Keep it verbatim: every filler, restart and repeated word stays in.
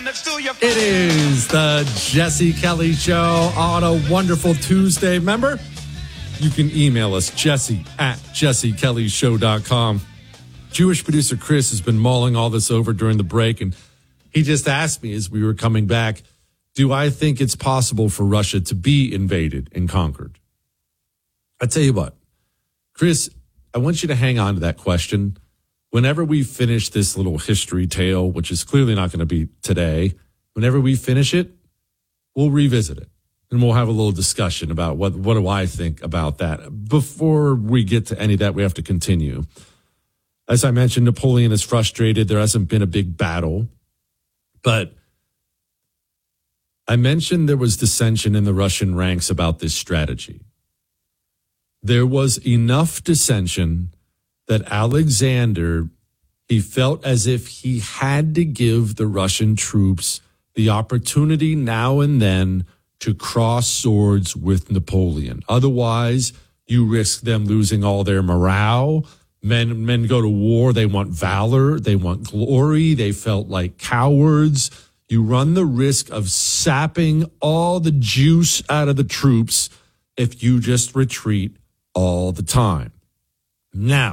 It is the Jesse Kelly Show on a wonderful Tuesday. Remember, you can email us, Jesse at jesse kelly show dot com. Jewish producer Chris has been mulling all this over during the break, and he just asked me as we were coming back, do I think it's possible for Russia to be invaded and conquered? I tell you what, Chris, I want you to hang on to that question. Whenever we finish this little history tale, which is clearly not going to be today, whenever we finish it, we'll revisit it. And we'll have a little discussion about what, what do I think about that. Before we get to any of that, we have to continue. As I mentioned, Napoleon is frustrated. There hasn't been a big battle. But I mentioned there was dissension in the Russian ranks about this strategy. There was enough dissension that Alexander, he felt as if he had to give the Russian troops the opportunity now and then to cross swords with Napoleon. Otherwise, you risk them losing all their morale. Men, men go to war. They want valor. They want glory. They felt like cowards. You run the risk of sapping all the juice out of the troops if you just retreat all the time. Now,